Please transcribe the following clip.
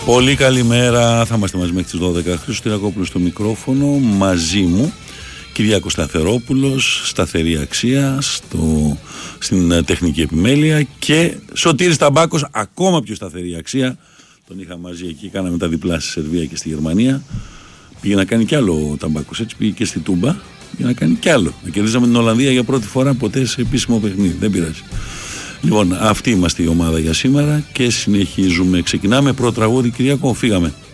Πολύ καλημέρα, θα είμαστε μαζί μέχρι τις 12. Χρήστος Τυρακόπουλος στο μικρόφωνο, μαζί μου Κυριάκος Σταθερόπουλος, σταθερή αξία στην τεχνική επιμέλεια, και Σωτήρης Ταμπάκος, ακόμα πιο σταθερή αξία. Τον είχα μαζί εκεί, κάναμε τα διπλά στη Σερβία και στη Γερμανία. Πήγε να κάνει κι άλλο ο Ταμπάκος, έτσι, πήγε και στη Τούμπα, πήγε να κάνει κι άλλο. Να κερδίσαμε την Ολλανδία για πρώτη φορά ποτέ σε επίσημο παιχνίδι, δεν πειράζει. Λοιπόν, αυτή είμαστε η ομάδα για σήμερα και συνεχίζουμε. Ξεκινάμε πρώτο τραγούδι, Κυριακό, φύγαμε.